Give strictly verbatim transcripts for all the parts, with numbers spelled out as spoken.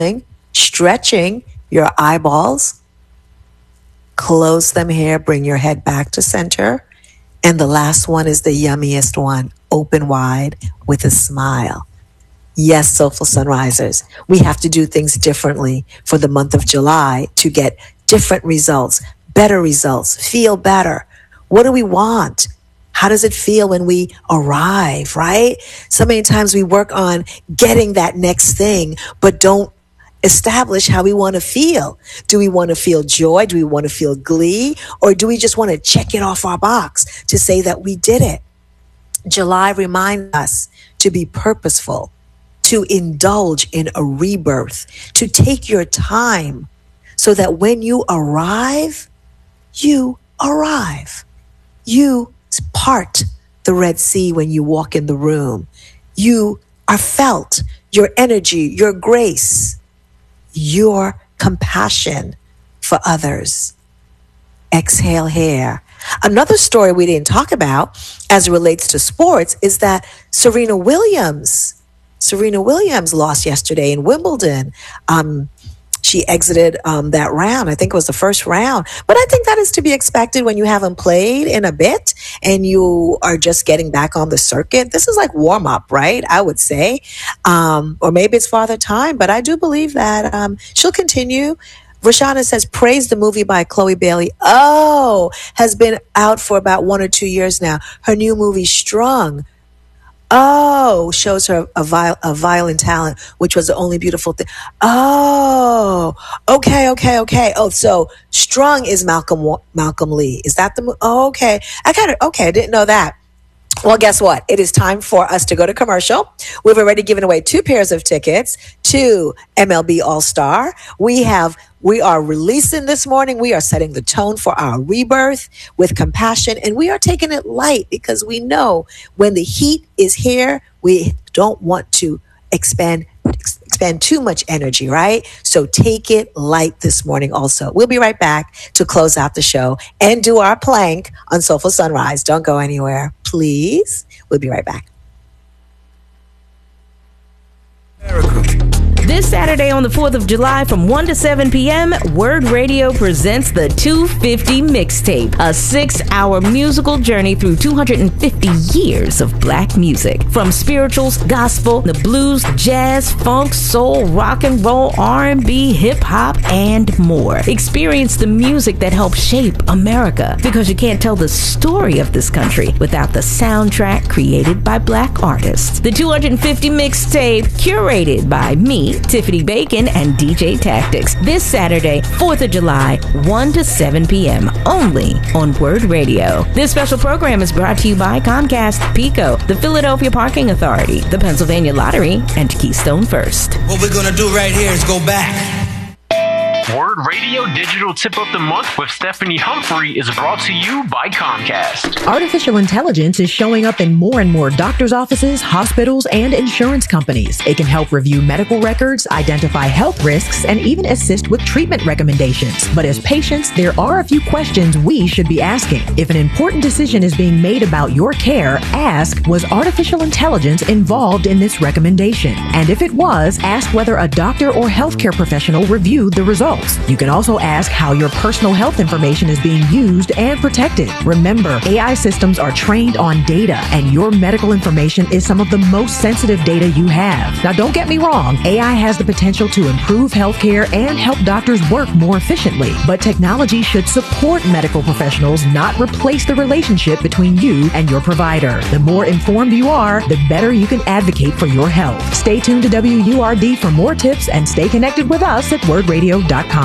stretching your eyeballs. Close them here. Bring your head back to center. And the last one is the yummiest one. Open wide with a smile. Yes, Soulful Sunrisers, we have to do things differently for the month of July to get different results, better results, feel better. What do we want? How does it feel when we arrive, right? So many times we work on getting that next thing, but don't establish how we want to feel. Do we want to feel joy? Do we want to feel glee? Or do we just want to check it off our box to say that we did it? July reminds us to be purposeful, to indulge in a rebirth, to take your time so that when you arrive, you arrive. You part the Red Sea when you walk in the room. You are felt, your energy, your grace, your compassion for others. Exhale here. Another story we didn't talk about as it relates to sports is that Serena Williams, Serena Williams lost yesterday in Wimbledon. Um, she exited um, that round. I think it was the first round. But I think that is to be expected when you haven't played in a bit and you are just getting back on the circuit. This is like warm up, right? I would say. Um, or maybe it's Father Time, but I do believe that um, she'll continue. Rashana says, praise the movie by Chloe Bailey. Oh, has been out for about one or two years now. Her new movie, Strung. Oh, shows her a, viol- a violent talent, which was the only beautiful thing. Oh, okay, okay, okay. Oh, so Strung is Malcolm Malcolm Lee. Is that the movie? Oh, okay. I got it. Okay, I didn't know that. Well, guess what? It is time for us to go to commercial. We've already given away two pairs of tickets to M L B All-Star. We have, we are releasing this morning. We are setting the tone for our rebirth with compassion, and we are taking it light because we know when the heat is here, we don't want to expand expend too much energy, right? So take it light this morning also. We'll be right back to close out the show and do our plank on Soulful Sunrise. Don't go anywhere, please. We'll be right back. This Saturday on the fourth of July from one to seven p.m., Word Radio presents the two fifty Mixtape, a six-hour musical journey through two hundred fifty years of black music. From spirituals, gospel, the blues, jazz, funk, soul, rock and roll, R and B, hip-hop, and more. Experience the music that helped shape America, because you can't tell the story of this country without the soundtrack created by black artists. The two hundred fifty Mixtape, curated by me, Tiffany Bacon, and D J Tactics. This Saturday, fourth of July, one to seven p.m. only on Word Radio. This special program is brought to you by Comcast, Pico, the Philadelphia Parking Authority, the Pennsylvania Lottery, and Keystone First. What we're gonna do right here is go back. Word Radio Digital Tip of the Month with Stephanie Humphrey is brought to you by Comcast. Artificial intelligence is showing up in more and more doctors' offices, hospitals, and insurance companies. It can help review medical records, identify health risks, and even assist with treatment recommendations. But as patients, there are a few questions we should be asking. If an important decision is being made about your care, ask, was artificial intelligence involved in this recommendation? And if it was, ask whether a doctor or healthcare professional reviewed the results. You can also ask how your personal health information is being used and protected. Remember, A I systems are trained on data, and your medical information is some of the most sensitive data you have. Now, don't get me wrong, A I has the potential to improve healthcare and help doctors work more efficiently. But technology should support medical professionals, not replace the relationship between you and your provider. The more informed you are, the better you can advocate for your health. Stay tuned to W U R D for more tips and stay connected with us at word radio dot com.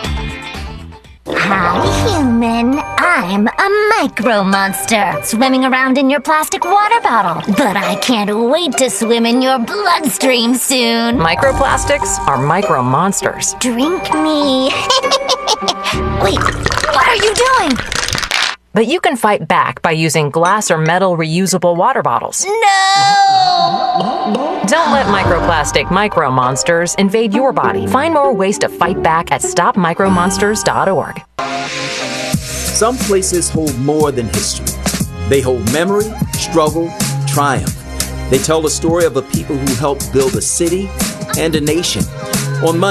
Hi, human. I'm a micro monster swimming around in your plastic water bottle. But I can't wait to swim in your bloodstream soon. Microplastics are micro monsters. Drink me. Wait, what are you doing? But you can fight back by using glass or metal reusable water bottles. No! Don't let microplastic micro monsters invade your body. Find more ways to fight back at stop micro monsters dot org. Some places hold more than history. They hold memory, struggle, triumph. They tell the story of a people who helped build a city and a nation. On Monday,